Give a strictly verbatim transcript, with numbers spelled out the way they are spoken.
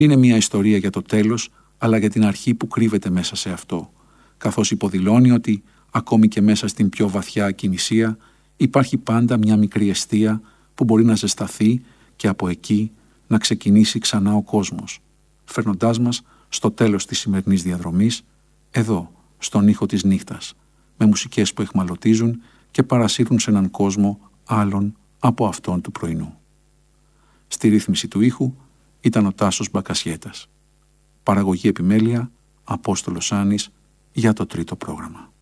Είναι μια ιστορία για το τέλος, αλλά για την αρχή που κρύβεται μέσα σε αυτό, καθώς υποδηλώνει ότι ακόμη και μέσα στην πιο βαθιά ακινησία υπάρχει πάντα μια μικρή εστία που μπορεί να ζεσταθεί και από εκεί να ξεκινήσει ξανά ο κόσμος, φέρνοντάς μας στο τέλος της σημερινής διαδρομής, εδώ, στον ήχο της νύχτας, με μουσικές που εχμαλωτίζουν και παρασύρουν σε έναν κόσμο άλλον από αυτόν του πρωινού. Στη ρύθμιση του ήχου ήταν ο Τάσος Μπακασιέτας. Παραγωγή επιμέλεια, Απόστολος Άνης, για το τρίτο πρόγραμμα.